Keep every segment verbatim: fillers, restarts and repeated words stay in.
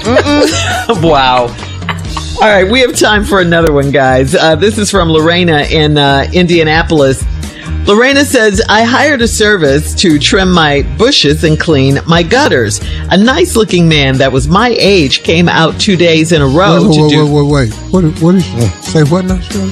Wow. All right, we have time for another one, guys. Uh, this is from Lorena in uh, Indianapolis. Lorena says, I hired a service to trim my bushes and clean my gutters. A nice-looking man that was my age came out two days in a row wait, to wait, do... Wait, wait, wait. What, what is she? Say what now, Shirley?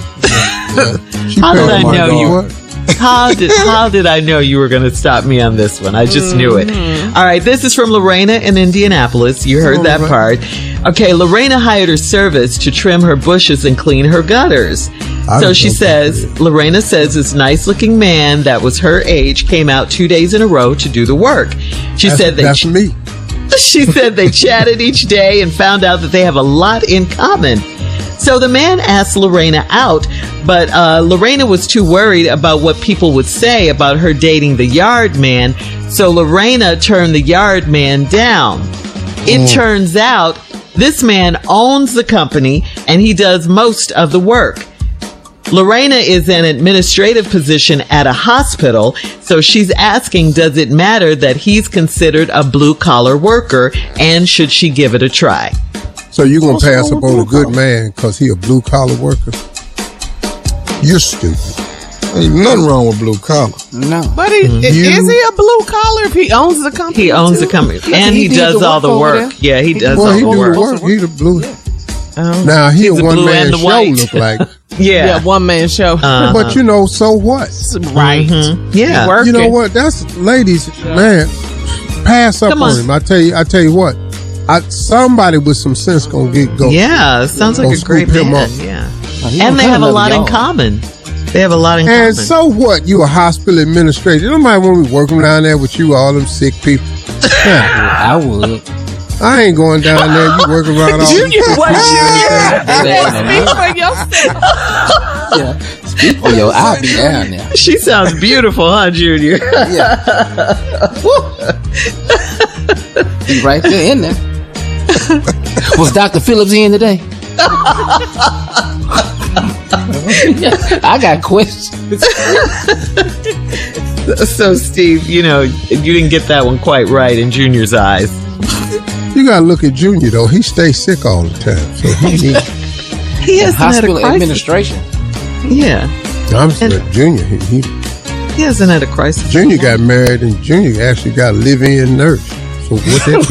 How did I know you... What? How did how did I know you were going to stop me on this one? I just knew it. All right, this is from Lorena in Indianapolis. You heard that part. Okay, Lorena hired her service to trim her bushes and clean her gutters. So she says, Lorena says this nice-looking man that was her age came out two days in a row to do the work. She That's, said they that's me. She said they chatted each day and found out that they have a lot in common. So the man asked Lorena out, but uh, Lorena was too worried about what people would say about her dating the yard man. So Lorena turned the yard man down. It mm. turns out this man owns the company and he does most of the work. Lorena is in an administrative position at a hospital, so she's asking, does it matter that he's considered a blue-collar worker, and should she give it a try? So you're going to pass up on a good man because he a blue-collar worker? You're stupid. Ain't nothing wrong with blue-collar. No. But he, You- is he a blue-collar if he owns the company? He owns too? the company, and he, He did does the all work the over work. there. Yeah, he does Well, all he the do work. the work. He the blue. Oh. Now, he He's a the blue one-man and the show white. look like. Yeah. Yeah, one-man show. Uh-huh. But, you know, so what? Right. Mhm. Yeah. He working. You know what? That's, ladies, man, pass up Come on. on. him. I tell you, I tell you what. I, somebody with some sense gonna get go. Yeah, sounds like Gonna a great scoop him man. up. Yeah. Oh, he And don't they got have a another lot in yard. common. They have a lot in And common. so what? You a hospital administrator. Nobody want me working down there with you, all them sick people. Nah, I would. I ain't going down there. You working around all Junior, them what, Speak for yourself. Yeah. Speak for your, I'll be down there. She sounds beautiful, huh, Junior? Yeah. Be right there in there. Was Doctor Phillips in today? I got questions. So, Steve, you know, you didn't get that one quite right in Junior's eyes. You gotta look at Junior though. He stays sick all the time. So he, he, He hasn't had a Hospital crisis. administration. Yeah, I'm saying Junior. He, he he hasn't had a crisis. Junior got married, and Junior actually got a live-in nurse. So what that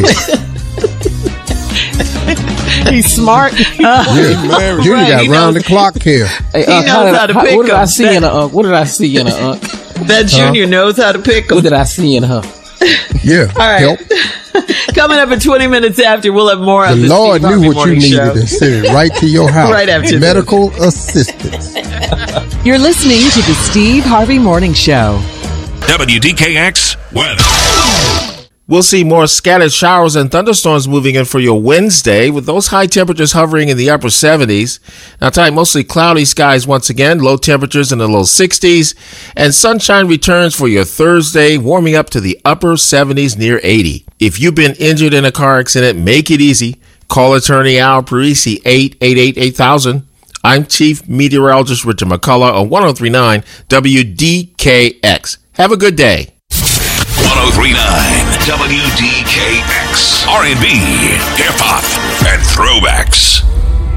is? He's smart. Yeah. Junior Right, got he round knows- the clock care. Hey, He uh, knows did, how to pick What did I them. see in a uh, What did I see in a uh, That Junior knows how to pick them. What did I see in her? Yeah. All right. Help. Coming up in twenty minutes after, we'll have more The of the Lord Steve knew Harvey what you Morning needed Show. and sent it right to your house. Right after this. Medical assistance. You're listening to the Steve Harvey Morning Show. W D K X weather. We'll see more scattered showers and thunderstorms moving in for your Wednesday, with those high temperatures hovering in the upper seventies. Now tonight, mostly cloudy skies once again, low temperatures in the low sixties, and sunshine returns for your Thursday, warming up to the upper seventies near eighty. If you've been injured in a car accident, make it easy. Call attorney Al Parisi, eight eight eight, eight thousand. I'm Chief Meteorologist Richard McCullough on one oh three point nine W D K X. Have a good day. one oh three point nine W D K X. R and B, hip hop, and throwbacks.